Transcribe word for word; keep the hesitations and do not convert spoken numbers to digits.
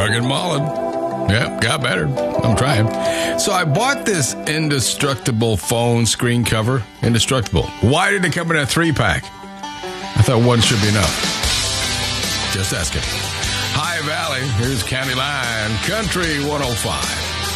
Doug and Mullen. Yep, got better. I'm trying. So I bought this indestructible phone screen cover. Indestructible. Why did it come in a three-pack? I thought one should be enough. Just asking. High Valley, here's County Line, Country one oh five.